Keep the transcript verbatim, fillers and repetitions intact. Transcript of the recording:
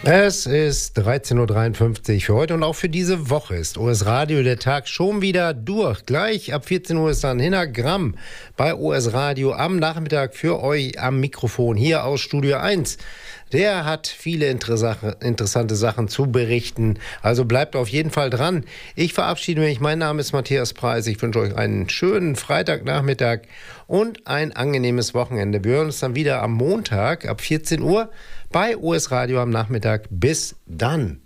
Es ist dreizehn Uhr dreiundfünfzig für heute und auch für diese Woche ist O S Radio der Tag schon wieder durch. Gleich ab vierzehn Uhr ist dann Hinner Gramm bei O S Radio am Nachmittag für euch am Mikrofon hier aus Studio eins. Der hat viele interessante Sachen zu berichten, also bleibt auf jeden Fall dran. Ich verabschiede mich, mein Name ist Matthias Preis, ich wünsche euch einen schönen Freitagnachmittag und ein angenehmes Wochenende. Wir hören uns dann wieder am Montag ab vierzehn Uhr bei O S Radio am Nachmittag. Bis dann.